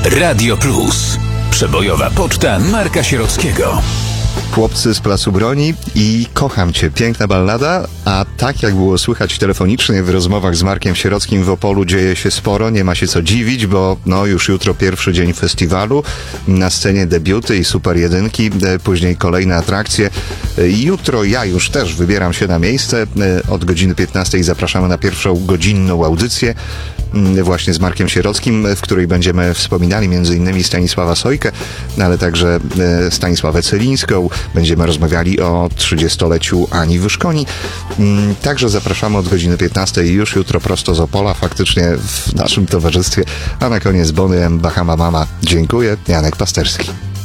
Radio Plus. Przebojowa poczta Marka Sierockiego. Chłopcy z Placu Broni i Kocham Cię. Piękna ballada, a tak jak było słychać telefonicznie w rozmowach z Markiem Sierockim, w Opolu dzieje się sporo, nie ma się co dziwić, bo już jutro pierwszy dzień festiwalu, na scenie debiuty i super jedynki, później kolejne atrakcje. Jutro ja już też wybieram się na miejsce, od godziny 15 zapraszamy na pierwszą godzinną audycję właśnie z Markiem Sierockim, w której będziemy wspominali m.in. Stanisława Sojkę, ale także Stanisławę Celińską. Będziemy rozmawiali o 30-leciu Ani Wyszkoni. Także zapraszamy od godziny 15 już jutro prosto z Opola, faktycznie w naszym towarzystwie. A na koniec Boney M. Bahama Mama. Dziękuję. Janek Pasterski.